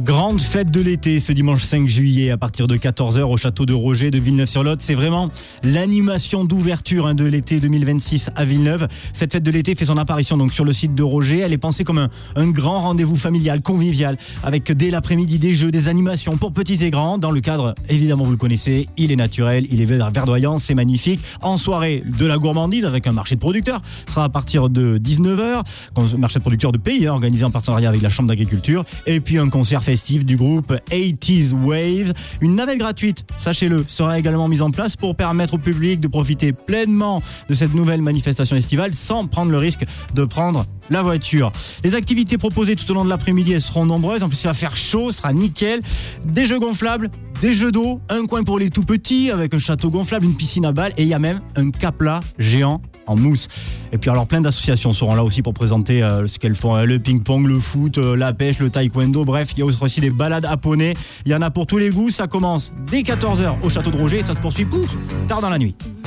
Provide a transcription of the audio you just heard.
Grande fête de l'été ce dimanche 5 juillet à partir de 14h au château de Roger de Villeneuve-sur-Lot. C'est vraiment l'animation d'ouverture de l'été 2026 à Villeneuve. Cette fête de l'été fait son apparition donc sur le site de Roger. Elle est pensée comme un grand rendez-vous familial, convivial, avec dès l'après-midi des jeux, des animations pour petits et grands. Dans le cadre, évidemment vous le connaissez, il est naturel, il est verdoyant, c'est magnifique. En soirée, de la gourmandise avec un marché de producteurs. Ce sera à partir de 19h. Marché de producteurs de pays organisé en partenariat avec la Chambre d'agriculture. Et puis un concert festif du groupe 80s Waves. Une navette gratuite, sachez-le, sera également mise en place pour permettre au public de profiter pleinement de cette nouvelle manifestation estivale sans prendre le risque de prendre la voiture. Les activités proposées tout au long de l'après-midi, elles seront nombreuses. En plus, il va faire chaud, ce sera nickel. Des jeux gonflables, des jeux d'eau, un coin pour les tout petits avec un château gonflable, une piscine à balles et il y a même un cap-plat géant en mousse. Et puis alors plein d'associations seront là aussi pour présenter ce qu'elles font, le ping-pong, le foot, la pêche, le taekwondo, bref, il y a aussi des balades à poney. Il y en a pour tous les goûts, ça commence dès 14h au château de Roger et ça se poursuit tard dans la nuit.